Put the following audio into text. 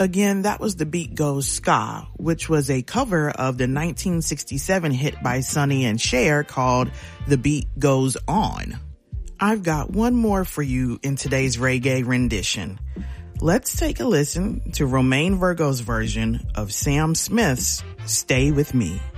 Again, that was The Beat Goes Ska, which was a cover of the 1967 hit by Sonny and Cher called The Beat Goes On. I've got one more for you in today's reggae rendition. Let's take a listen to Romain Virgo's version of Sam Smith's Stay With Me.